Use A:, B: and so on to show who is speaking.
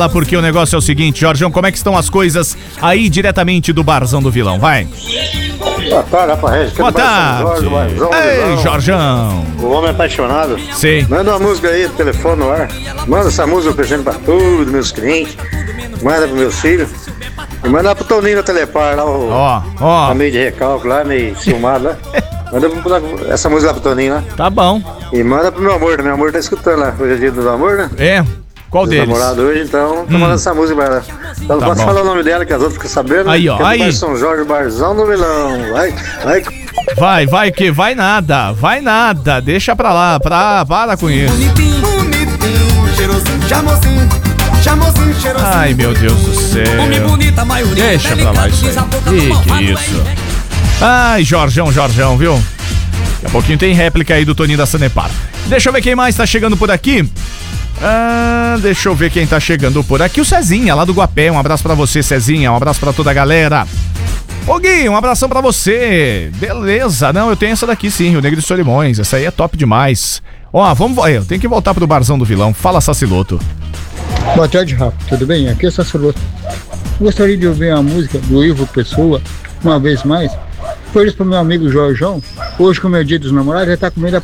A: Porque o negócio é o seguinte, Jorjão, como é que estão as coisas aí diretamente do Barzão do Vilão? Vai.
B: Boa tarde, rapaz.
A: Boa tarde. Ei, Jorjão.
B: O homem apaixonado.
A: Sim.
B: Manda uma música aí, telefone no ar. Manda essa música presente pra todos meus clientes. Manda pros meus filhos. E manda pro Toninho no Telepar lá,
A: Ó.
B: meio de recalque lá, meio ciumado lá. Manda essa música lá pro Toninho lá.
A: Tá bom.
B: E manda pro meu amor tá escutando lá. Hoje é dia do amor, né?
A: É. Qual deles?
B: Namorado hoje, então, tô mandando essa música pra ela. Então não posso falar o nome dela, que as outras ficam sabendo.
A: Aí, ó, aí.
B: É São Jorge, Barzão do Vilão.
A: Vai, que vai nada. Deixa pra lá, para com isso.
C: Bonitinho, cheirosinho, charmosinho, cheirosinho.
A: Ai, meu Deus do céu. Deixa pra lá isso aí. Que isso? Ai, Jorjão, viu? Daqui a pouquinho tem réplica aí do Toninho da Sanepar. Deixa eu ver quem mais tá chegando por aqui. Deixa eu ver quem tá chegando por aqui. O Cezinha, lá do Guapé. Um abraço pra você, Cezinha. Um abraço pra toda a galera. Ô Gui, um abração pra você. Beleza, não, eu tenho essa daqui sim, Rio Negro de Solimões. Essa aí é top demais. Ó, eu tenho que voltar pro Barzão do Vilão. Fala, Saciloto.
D: Boa tarde, Rafa. Tudo bem? Aqui é Saciloto. Gostaria de ouvir a música do Ivo Pessoa, uma vez mais. Foi isso pro meu amigo Jorjão. Hoje, como é o dia dos namorados, ele tá comendo a